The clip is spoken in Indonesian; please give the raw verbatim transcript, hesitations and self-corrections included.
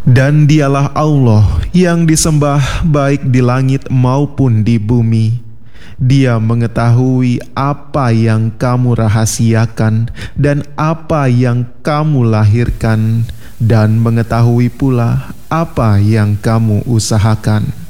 Dan dialah Allah yang disembah baik di langit maupun di bumi. Dia mengetahui apa yang kamu rahasiakan dan apa yang kamu lahirkan, dan mengetahui pula apa yang kamu usahakan.